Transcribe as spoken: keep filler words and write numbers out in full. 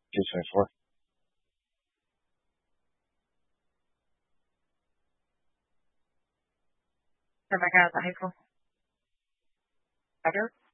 two twenty-four. Rebecca, is that high school? Becker?